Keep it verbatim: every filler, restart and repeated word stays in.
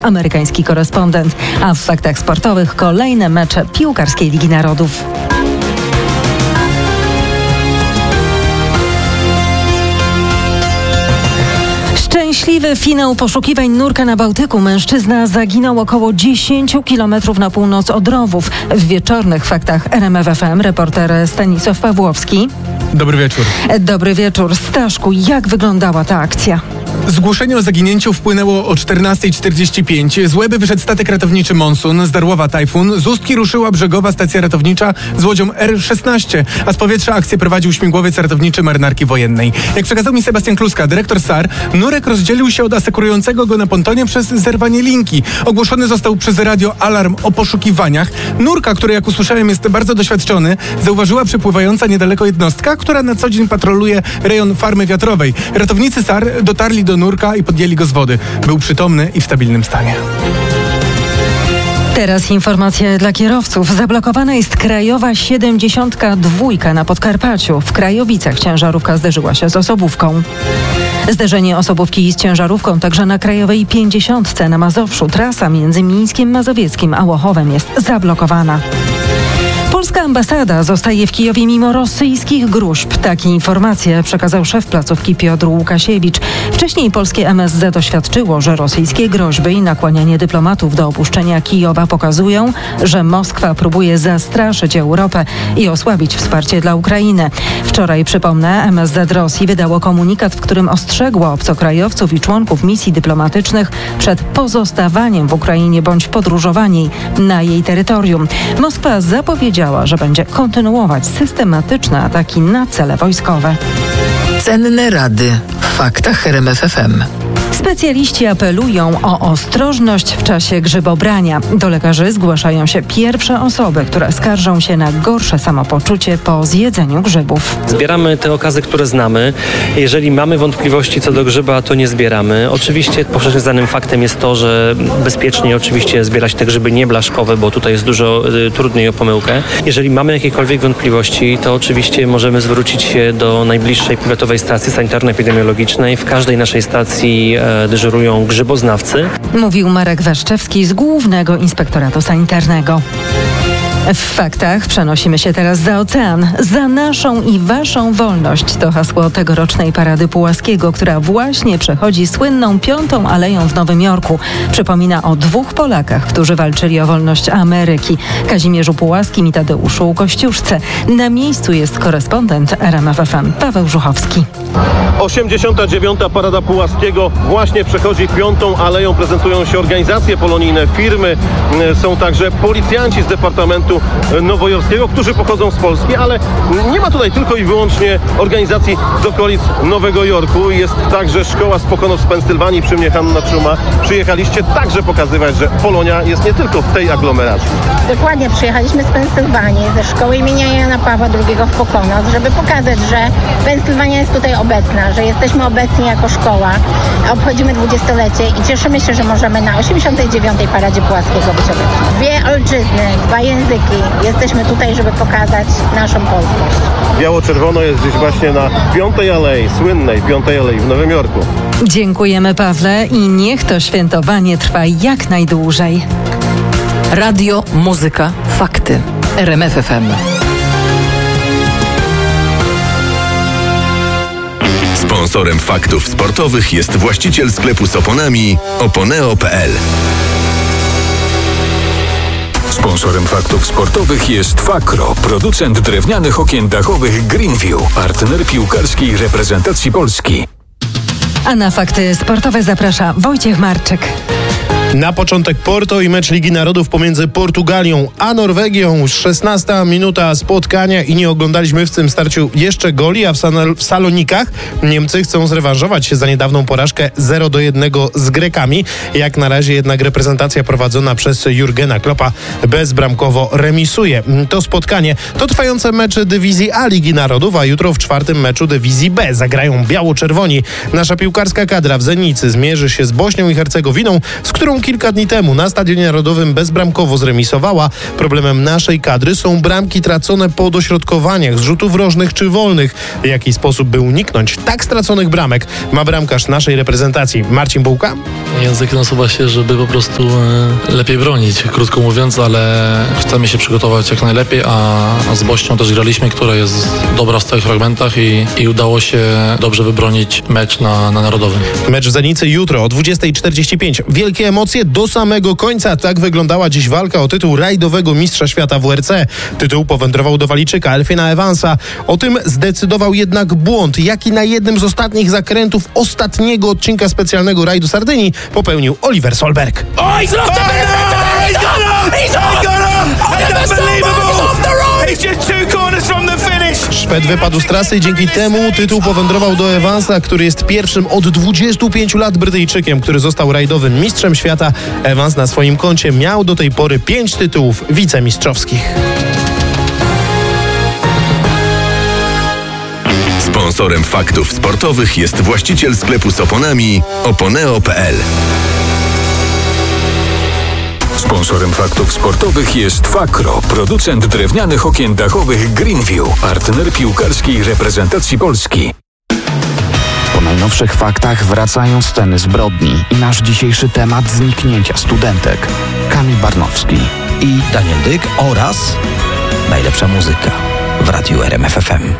amerykański korespondent. A w faktach sportowych kolejne mecze piłkarskiej Ligi Narodów. Szczęśliwy finał poszukiwań nurka na Bałtyku. Mężczyzna zaginął około dziesięć kilometrów na północ od Rowów. W wieczornych faktach R M F F M reporter Stanisław Pawłowski. Dobry wieczór. Dobry wieczór. Staszku, jak wyglądała ta akcja? Zgłoszenie o zaginięciu wpłynęło o czternasta czterdzieści pięć. Z Łeby wyszedł statek ratowniczy Monsun, z Darłowa Tajfun, z Ustki ruszyła brzegowa stacja ratownicza z łodzią R szesnaście, a z powietrza akcję prowadził śmigłowiec ratowniczy Marynarki Wojennej. Jak przekazał mi Sebastian Kluska, dyrektor S A R, nurek rozdzielił się od asekurującego go na pontonie przez zerwanie linki. Ogłoszony został przez radio alarm o poszukiwaniach. Nurka, który jak usłyszałem jest bardzo doświadczony, zauważyła przepływająca niedaleko jednostka, która na co dzień patroluje rejon farmy wiatrowej. Ratownicy S A R dotarli do nurka i podjęli go z wody. Był przytomny i w stabilnym stanie. Teraz informacja dla kierowców. Zablokowana jest krajowa siedemdziesiąt dwa na Podkarpaciu. W Krajowicach ciężarówka zderzyła się z osobówką. Zderzenie osobówki z ciężarówką także na krajowej pięćdziesiątce na Mazowszu. Trasa między Mińskiem Mazowieckim a Łochowem jest zablokowana. Polska ambasada zostaje w Kijowie mimo rosyjskich gróźb. Takie informacje przekazał szef placówki Piotr Łukasiewicz. Wcześniej polskie M S Z oświadczyło, że rosyjskie groźby i nakłanianie dyplomatów do opuszczenia Kijowa pokazują, że Moskwa próbuje zastraszyć Europę i osłabić wsparcie dla Ukrainy. Wczoraj, przypomnę, M S Z Rosji wydało komunikat, w którym ostrzegło obcokrajowców i członków misji dyplomatycznych przed pozostawaniem w Ukrainie bądź podróżowaniem na jej terytorium. Moskwa zapowiedziała, że będzie kontynuować systematyczne ataki na cele wojskowe. Cenne rady w faktach R M F F M. Specjaliści apelują o ostrożność w czasie grzybobrania. Do lekarzy zgłaszają się pierwsze osoby, które skarżą się na gorsze samopoczucie po zjedzeniu grzybów. Zbieramy te okazy, które znamy. Jeżeli mamy wątpliwości co do grzyba, to nie zbieramy. Oczywiście powszechnie znanym faktem jest to, że bezpiecznie oczywiście zbierać te grzyby nieblaszkowe, bo tutaj jest dużo y, trudniej o pomyłkę. Jeżeli mamy jakiekolwiek wątpliwości, to oczywiście możemy zwrócić się do najbliższej powiatowej stacji sanitarno-epidemiologicznej. W każdej naszej stacji dyżurują grzyboznawcy. Mówił Marek Waszczewski z Głównego Inspektoratu Sanitarnego. W faktach przenosimy się teraz za ocean. Za naszą i waszą wolność to hasło tegorocznej Parady Pułaskiego, która właśnie przechodzi słynną Piątą Aleją w Nowym Jorku. Przypomina o dwóch Polakach, którzy walczyli o wolność Ameryki. Kazimierzu Pułaskim i Tadeuszu Kościuszce. Na miejscu jest korespondent R M F F M Paweł Żuchowski. osiemdziesiąta dziewiąta Parada Pułaskiego właśnie przechodzi Piątą Aleją. Prezentują się organizacje polonijne, firmy. Są także policjanci z Departamentu Nowojorskiego, którzy pochodzą z Polski, ale nie ma tutaj tylko i wyłącznie organizacji z okolic Nowego Jorku. Jest także szkoła z Pokonow z Pensylwanii, przy mnie Hanna Czuma. Przyjechaliście także pokazywać, że Polonia jest nie tylko w tej aglomeracji. Dokładnie, przyjechaliśmy z Pensylwanii, ze szkoły imienia Jana Pawła drugiego w Pokonow, żeby pokazać, że Pensylwania jest tutaj obecna, że jesteśmy obecni jako szkoła. Obchodzimy dwudziestolecie i cieszymy się, że możemy na osiemdziesiątej dziewiątej Paradzie Pułaskiego być obecni. Dwie ojczyzny, dwa języki. Jesteśmy tutaj, żeby pokazać naszą polskość. Biało-czerwono jest gdzieś właśnie na Piątej Alei, słynnej Piątej Alei w Nowym Jorku. Dziękujemy, Pawle, i niech to świętowanie trwa jak najdłużej. Radio, muzyka, fakty. R M F F M. Sponsorem faktów sportowych jest właściciel sklepu z oponami oponeo kropka p l. Sponsorem faktów sportowych jest Fakro, producent drewnianych okien dachowych Greenview, partner piłkarskiej reprezentacji Polski. A na fakty sportowe zaprasza Wojciech Marczyk. Na początek Porto i mecz Ligi Narodów pomiędzy Portugalią a Norwegią. szesnasta minuta spotkania i nie oglądaliśmy w tym starciu jeszcze goli, a w, San- w Salonikach Niemcy chcą zrewanżować się za niedawną porażkę zero do jednego z Grekami. Jak na razie jednak reprezentacja prowadzona przez Jurgena Kloppa bezbramkowo remisuje. To spotkanie to trwające mecze dywizji A Ligi Narodów, a jutro w czwartym meczu dywizji B zagrają biało-czerwoni. Nasza piłkarska kadra w Zenicy zmierzy się z Bośnią i Hercegowiną, z którą Legnią kilka dni temu na Stadionie Narodowym bezbramkowo zremisowała. Problemem naszej kadry są bramki tracone po dośrodkowaniach z rzutów rożnych czy wolnych. W jaki sposób, by uniknąć tak straconych bramek, ma bramkarz naszej reprezentacji Marcin Bułka? Język nasuwa się, żeby po prostu e, lepiej bronić, krótko mówiąc, ale chcemy się przygotować jak najlepiej, a, a z Bośnią też graliśmy, która jest dobra w stałych fragmentach i, i udało się dobrze wybronić mecz na, na Narodowym. Mecz w Zenicy jutro o dwudziesta czterdzieści pięć. Wielkie emocje do samego końca. Tak wyglądała dziś walka o tytuł rajdowego mistrza świata W R C. Tytuł powędrował do Walijczyka Elfina Evansa. O tym zdecydował jednak błąd, jaki na jednym z ostatnich zakrętów ostatniego odcinka specjalnego rajdu Sardynii popełnił Oliver Solberg. Oh, he's lost a bit of it! He's got him! He's got him! Unbelievable! He's just two corners from the finish! Szwed wypadł z trasy i dzięki temu tytuł powędrował do Evansa, który jest pierwszym od dwudziestu pięciu lat Brytyjczykiem, który został rajdowym mistrzem świata. Evans na swoim koncie miał do tej pory pięć tytułów wicemistrzowskich. Sponsorem faktów sportowych jest właściciel sklepu z oponami oponeo kropka p l. Sponsorem faktów sportowych jest Fakro, producent drewnianych okien dachowych Greenview, partner piłkarskiej reprezentacji Polski. Po najnowszych faktach wracają sceny zbrodni i nasz dzisiejszy temat zniknięcia studentek. Kamil Barnowski i Daniel Dyk oraz najlepsza muzyka w Radiu R M F F M.